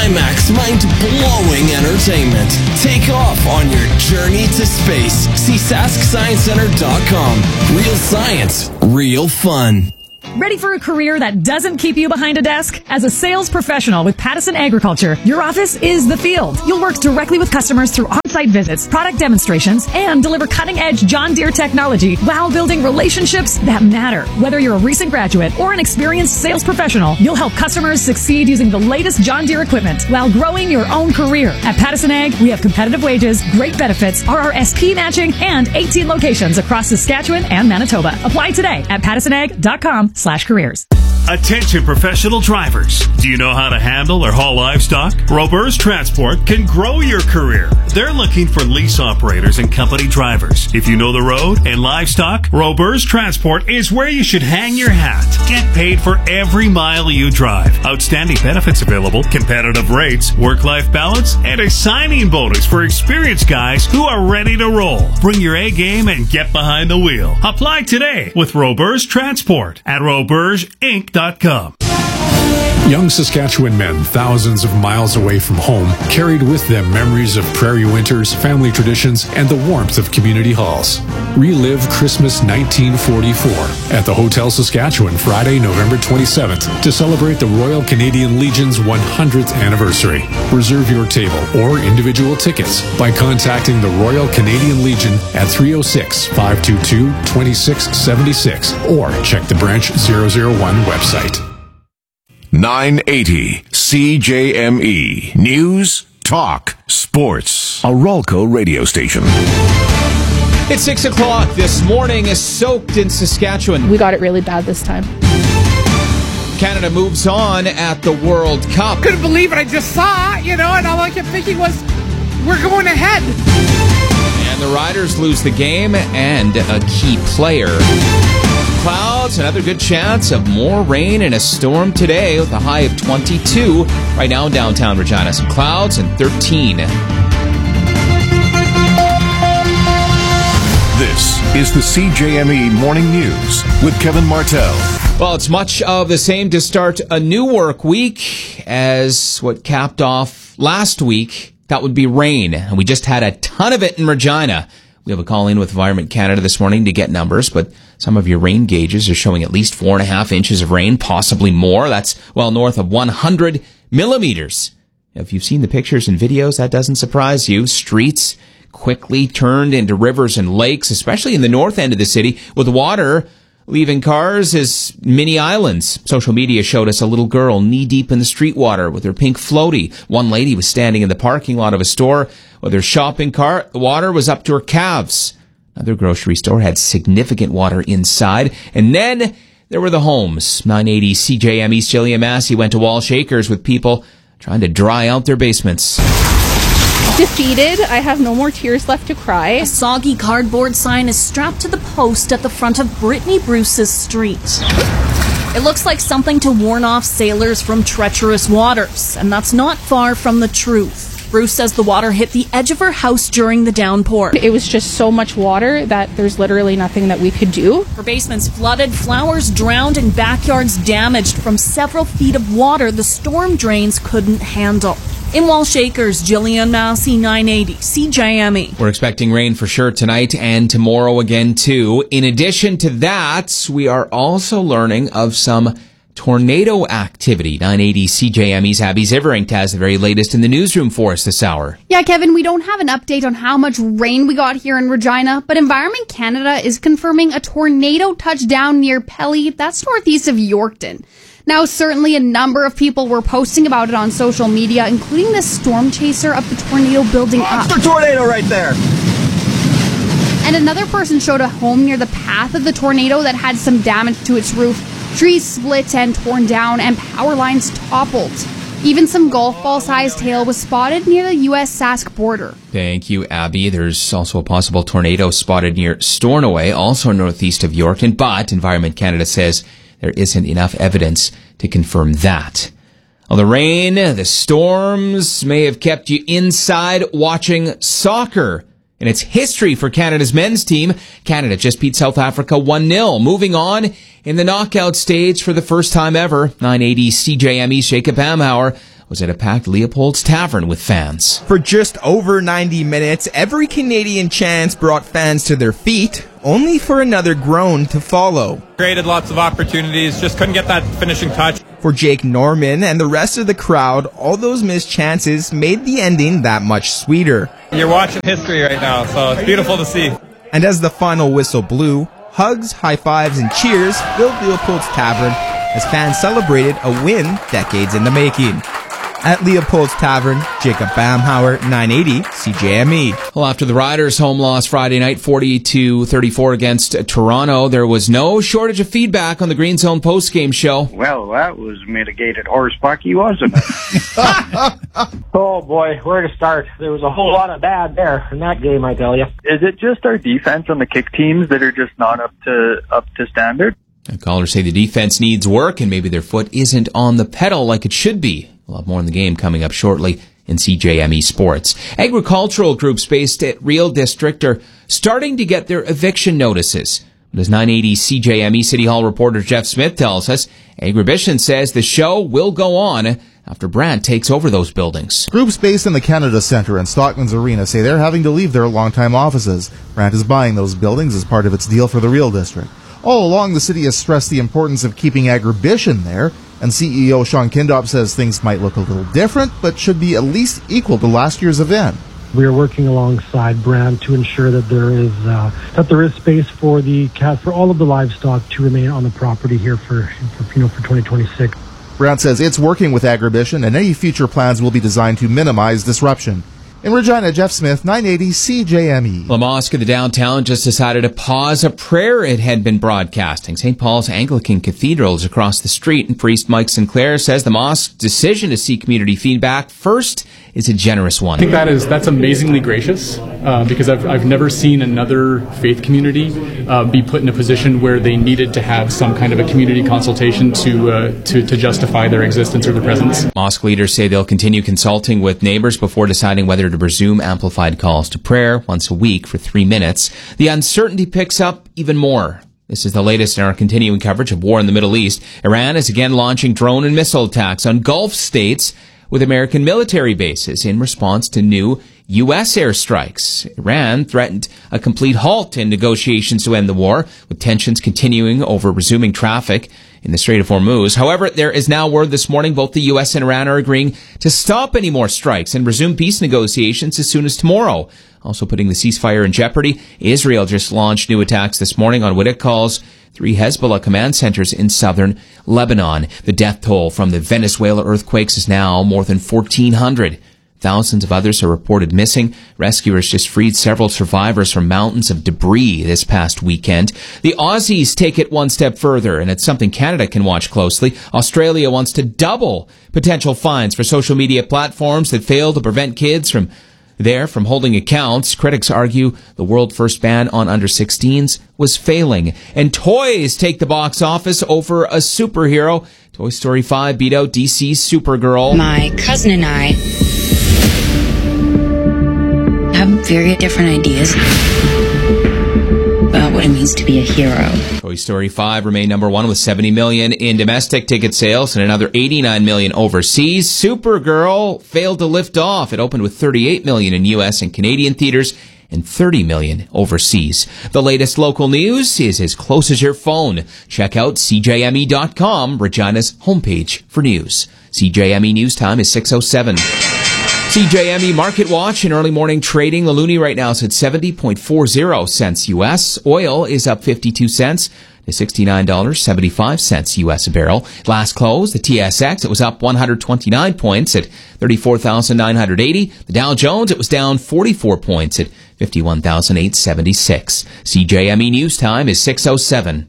IMAX mind-blowing entertainment. Take off on your journey to space. See SaskScienceCenter.com. Real science, real fun. Ready for a career that doesn't keep you behind a desk? As a sales professional with Pattison Agriculture, your office is the field. You'll work directly with customers through on-site visits, product demonstrations, and deliver cutting-edge John Deere technology while building relationships that matter. Whether you're a recent graduate or an experienced sales professional, you'll help customers succeed using the latest John Deere equipment while growing your own career. At Pattison Ag, we have competitive wages, great benefits, RRSP matching, and 18 locations across Saskatchewan and Manitoba. Apply today at pattisonag.com/careers. Attention professional drivers. Do you know how to handle or haul livestock? Roberts Transport can grow your career. They're looking for lease operators and company drivers. If you know the road and livestock, Roberts Transport is where you should hang your hat. Get paid for every mile you drive. Outstanding benefits available, competitive rates, work-life balance, and a signing bonus for experienced guys who are ready to roll. Bring your A game and get behind the wheel. Apply today with Roberts Transport at robertsinc.com. Young Saskatchewan men, thousands of miles away from home, carried with them memories of prairie winters, family traditions, and the warmth of community halls. Relive Christmas 1944 at the Hotel Saskatchewan Friday, November 27th to celebrate the Royal Canadian Legion's 100th anniversary. Reserve your table or individual tickets by contacting the Royal Canadian Legion at 306-522-2676 or check the Branch 001 website. 980 CJME News, Talk, Sports. A Rolco radio station. It's 6 o'clock. This morning is soaked in Saskatchewan. We got it really bad this time. Canada moves on at the World Cup. Couldn't believe it. I just saw, and all I kept thinking was, we're going ahead. And the Riders lose the game and a key player. Clouds, another good chance of more rain and a storm today with a high of 22. Right now in downtown Regina, some clouds and 13. This is the CJME Morning News with Kevin Martell. Well, it's much of the same to start a new work week as what capped off last week. That would be rain. And we just had a ton of it in Regina. We have a call in with Environment Canada this morning to get numbers, but some of your rain gauges are showing at least 4.5 inches of rain, possibly more. That's well north of 100 millimeters. If you've seen the pictures and videos, that doesn't surprise you. Streets quickly turned into rivers and lakes, especially in the north end of the city, with water leaving cars as mini islands. Social media showed us a little girl knee-deep in the street water with her pink floaty. One lady was standing in the parking lot of a store with her shopping cart. The water was up to her calves. Another grocery store had significant water inside. And then there were the homes. 980 CJME's Jillian Massey went to Walsh Acres with people trying to dry out their basements. Defeated. I have no more tears left to cry. A soggy cardboard sign is strapped to the post at the front of Brittany Bruce's street. It looks like something to warn off sailors from treacherous waters, and that's not far from the truth. Bruce says the water hit the edge of her house during the downpour. It was just so much water that there's literally nothing that we could do. Her basement's flooded, flowers drowned, and backyards damaged from several feet of water the storm drains couldn't handle. In Walsh Acres, Jillian Massey, 980 CJME. We're expecting rain for sure tonight and tomorrow again, too. In addition to that, we are also learning of some tornado activity. 980 CJME's Abby Ziverink has the very latest in the newsroom for us this hour. Yeah, Kevin, we don't have an update on how much rain we got here in Regina, but Environment Canada is confirming a tornado touchdown near Pelly. That's northeast of Yorkton. Now, certainly a number of people were posting about it on social media, including the storm chaser of the tornado building up. Monster tornado right there! And another person showed a home near the path of the tornado that had some damage to its roof. Trees split and torn down, and power lines toppled. Even some golf ball-sized hail was spotted near the U.S.-Sask border. Thank you, Abby. There's also a possible tornado spotted near Stornoway, also northeast of Yorkton, but Environment Canada says there isn't enough evidence to confirm that. Well, the rain, the storms may have kept you inside watching soccer. And it's history for Canada's men's team. Canada just beat South Africa 1-0. Moving on in the knockout stage for the first time ever. 980 CJME's Jacob Hamhauer was at a packed Leopold's Tavern with fans. For just over 90 minutes, every Canadian chance brought fans to their feet, only for another groan to follow. Created lots of opportunities, just couldn't get that finishing touch. For Jake Norman and the rest of the crowd, all those missed chances made the ending that much sweeter. You're watching history right now, so it's beautiful to see. And as the final whistle blew, hugs, high fives, and cheers filled Leopold's Tavern as fans celebrated a win decades in the making. At Leopold's Tavern, Jacob Bamhauer, 980 CJME. Well, after the Riders' home loss Friday night, 40-34 against Toronto, there was no shortage of feedback on the Green Zone postgame show. Well, that was mitigated horse bucky, wasn't it? Oh, boy, where to start? There was a whole lot of bad there in that game, I tell you. Is it just our defense on the kick teams that are just not up to standard? Callers say the defense needs work and maybe their foot isn't on the pedal like it should be. We'll have more in the game coming up shortly in CJME Sports. Agricultural groups based at Real District are starting to get their eviction notices. But as 980 CJME City Hall reporter Jeff Smith tells us, Agribition says the show will go on after Brandt takes over those buildings. Groups based in the Canada Centre and Stockman's Arena say they're having to leave their longtime offices. Brandt is buying those buildings as part of its deal for the Real District. All along, the city has stressed the importance of keeping Agribition there, and CEO Sean Kindop says things might look a little different, but should be at least equal to last year's event. We are working alongside Brandt to ensure that there is space for all of the livestock to remain on the property here for 2026. Brandt says it's working with Agribition, and any future plans will be designed to minimize disruption. In Regina, Jeff Smith, 980 CJME. La Mosque of the downtown just decided to pause a prayer it had been broadcasting. St. Paul's Anglican Cathedral is across the street, and priest Mike Sinclair says the mosque's decision to seek community feedback first is a generous one. I think that's amazingly gracious because I've never seen another faith community be put in a position where they needed to have some kind of a community consultation to justify their existence or their presence. Mosque leaders say they'll continue consulting with neighbors before deciding whether to resume amplified calls to prayer once a week for 3 minutes. The uncertainty picks up even more. This is the latest in our continuing coverage of war in the Middle East. Iran is again launching drone and missile attacks on Gulf states with American military bases in response to new U.S. airstrikes. Iran threatened a complete halt in negotiations to end the war, with tensions continuing over resuming traffic in the Strait of Hormuz. However, there is now word this morning both the U.S. and Iran are agreeing to stop any more strikes and resume peace negotiations as soon as tomorrow. Also putting the ceasefire in jeopardy, Israel just launched new attacks this morning on what it calls 3 Hezbollah command centers in southern Lebanon. The death toll from the Venezuela earthquakes is now more than 1,400. Thousands of others are reported missing. Rescuers just freed several survivors from mountains of debris this past weekend. The Aussies take it one step further, and it's something Canada can watch closely. Australia wants to double potential fines for social media platforms that fail to prevent kids from holding accounts. Critics argue the world-first ban on under-16s was failing. And toys take the box office over a superhero. Toy Story 5 beat out DC's Supergirl. My cousin and I have very different ideas about what it means to be a hero. Toy Story 5 remained number 1 with 70 million in domestic ticket sales and another 89 million overseas. Supergirl failed to lift off. It opened with 38 million in U.S. and Canadian theaters and 30 million overseas. The latest local news is as close as your phone. Check out CJME.com, Regina's homepage for news. CJME News Time is 6:07. CJME Market Watch in early morning trading. The loonie right now is at 70.40 cents U.S. Oil is up 52 cents to $69.75 U.S. a barrel. Last close, the TSX, it was up 129 points at 34,980. The Dow Jones, it was down 44 points at 51,876. CJME News Time is 6:07.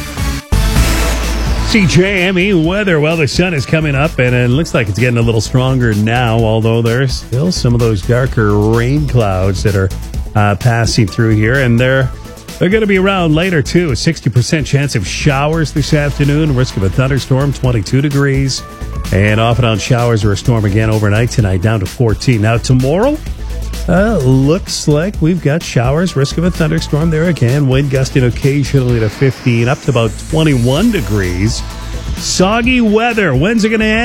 CJME weather. Well, the sun is coming up, and it looks like it's getting a little stronger now, although there's still some of those darker rain clouds that are passing through here, and they're going to be around later, too. A 60% chance of showers this afternoon, risk of a thunderstorm, 22 degrees, and off and on showers or a storm again overnight tonight, down to 14. Now, tomorrow, looks like we've got showers, risk of a thunderstorm there again, wind gusting occasionally to 15, up to about 21 degrees. Soggy weather. When's it going to end?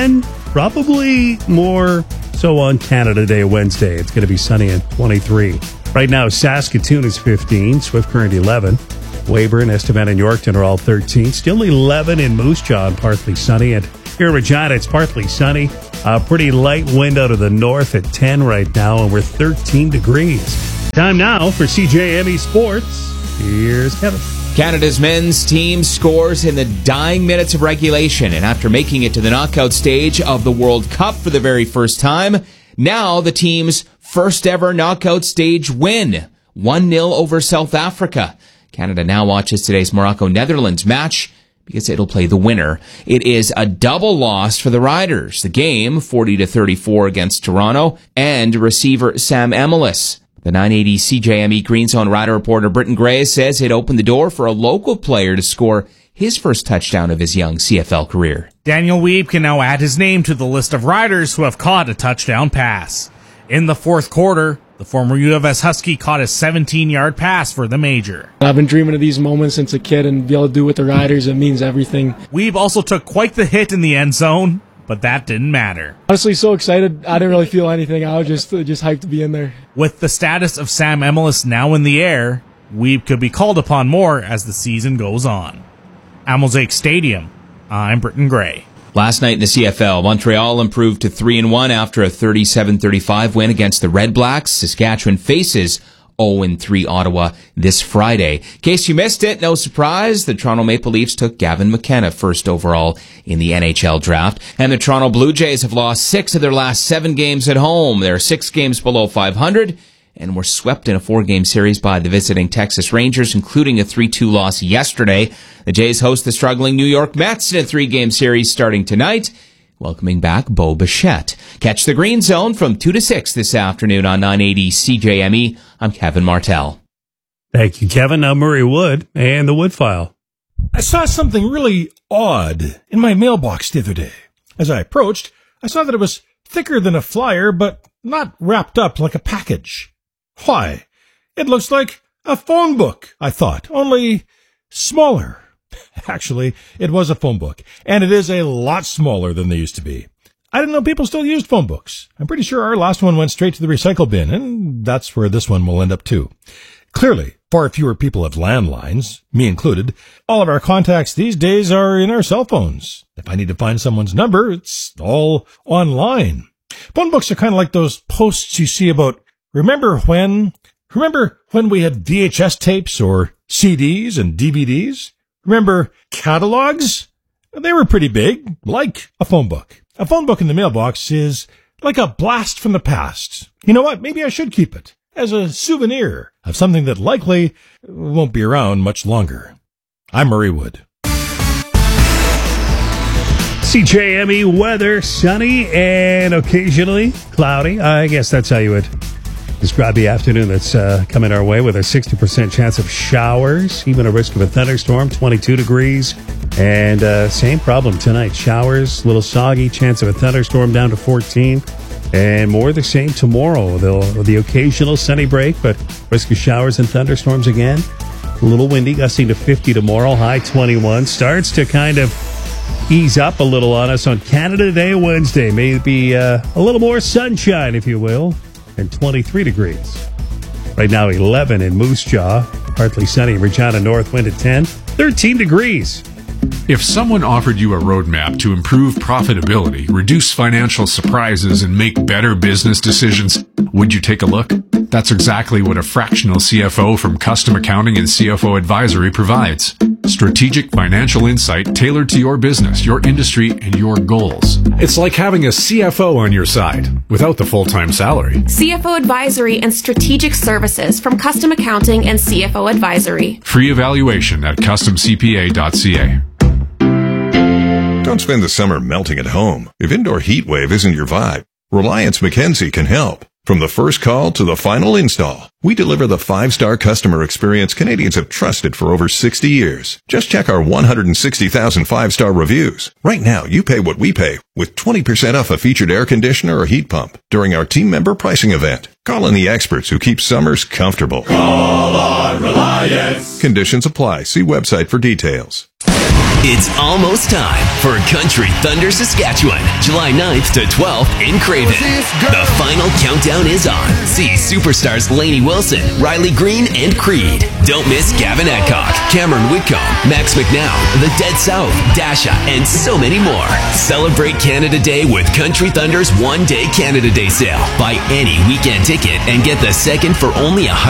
probably more so on Canada Day, Wednesday. It's going to be sunny and 23. Right now, Saskatoon is 15, Swift Current 11. Weyburn, Estevan, and Yorkton are all 13. Still 11 in Moose Jaw and partly sunny. And here in Regina, it's partly sunny. Pretty light wind out of the north at 10 right now, and we're 13 degrees. Time now for CJME Sports. Here's Kevin. Canada's men's team scores in the dying minutes of regulation, and after making it to the knockout stage of the World Cup for the very first time, now the team's first ever knockout stage win, 1-0 over South Africa. Canada now watches today's Morocco-Netherlands match because it'll play the winner. It is a double loss for the Riders. The game, 40-34 against Toronto, and receiver Sam Emilus. The 980 CJME Green Zone Rider reporter Britton Gray says it opened the door for a local player to score his first touchdown of his young CFL career. Daniel Weeb can now add his name to the list of riders who have caught a touchdown pass. In the fourth quarter, the former U of S Husky caught a 17-yard pass for the major. I've been dreaming of these moments since a kid, and be able to do it with the Riders, it means everything. Weeb also took quite the hit in the end zone, but that didn't matter. Honestly, so excited, I didn't really feel anything. I was just hyped to be in there. With the status of Sam Emilus now in the air, Weeb could be called upon more as the season goes on. At Mosaic Stadium, I'm Britton Gray. Last night in the CFL, Montreal improved to 3-1 after a 37-35 win against the Red Blacks. Saskatchewan faces 0-3 Ottawa this Friday. In case you missed it, no surprise, the Toronto Maple Leafs took Gavin McKenna first overall in the NHL draft. And the Toronto Blue Jays have lost 6 of their last 7 games at home. They're 6 games below 500 and were swept in a 4-game series by the visiting Texas Rangers, including a 3-2 loss yesterday. The Jays host the struggling New York Mets in a 3-game series starting tonight, welcoming back Bo Bichette. Catch the Green Zone from 2 to 6 this afternoon on 980 CJME. I'm Kevin Martell. Thank you, Kevin. Now Murray Wood and the Wood File. I saw something really odd in my mailbox the other day. As I approached, I saw that it was thicker than a flyer, but not wrapped up like a package. Why, it looks like a phone book, I thought, only smaller. Actually, it was a phone book, and it is a lot smaller than they used to be. I didn't know people still used phone books. I'm pretty sure our last one went straight to the recycle bin, and that's where this one will end up too. Clearly, far fewer people have landlines, me included. All of our contacts these days are in our cell phones. If I need to find someone's number, it's all online. Phone books are kind of like those posts you see about Remember when we had VHS tapes or CDs and DVDs? Remember catalogs? They were pretty big, like a phone book. A phone book in the mailbox is like a blast from the past. You know what? Maybe I should keep it as a souvenir of something that likely won't be around much longer. I'm Murray Wood. CJME weather, sunny and occasionally cloudy. I guess that's how you would describe the afternoon that's coming our way, with a 60% chance of showers, even a risk of a thunderstorm, 22 degrees. And same problem tonight. Showers, a little soggy, chance of a thunderstorm down to 14. And more the same tomorrow. The occasional sunny break, but risk of showers and thunderstorms again. A little windy, gusting to 50 tomorrow, high 21. Starts to kind of ease up a little on us on Canada Day, Wednesday. Maybe a little more sunshine, if you will. And 23 degrees. Right now, 11 in Moose Jaw. Partly sunny in Regina North, wind at 10. 13 degrees. If someone offered you a roadmap to improve profitability, reduce financial surprises, and make better business decisions, would you take a look? That's exactly what a fractional CFO from Custom Accounting and CFO Advisory provides. Strategic financial insight tailored to your business, your industry, and your goals. It's like having a CFO on your side without the full-time salary. CFO Advisory and Strategic Services from Custom Accounting and CFO Advisory. Free evaluation at customcpa.ca. Don't spend the summer melting at home. If indoor heat wave isn't your vibe, Reliance Mackenzie can help. From the first call to the final install, we deliver the 5-star customer experience Canadians have trusted for over 60 years. Just check our 160,000 5-star reviews. Right now, you pay what we pay with 20% off a featured air conditioner or heat pump during our team member pricing event. Call in the experts who keep summers comfortable. Call on Reliance. Conditions apply. See website for details. It's almost time for Country Thunder Saskatchewan, July 9th to 12th in Craven. The final countdown is on. See superstars Lainey Wilson, Riley Green, and Creed. Don't miss Gavin Adcock, Cameron Whitcomb, Max McNown, The Dead South, Dasha, and so many more. Celebrate Canada Day with Country Thunder's one-day Canada Day sale. Buy any weekend ticket and get the second for only $100.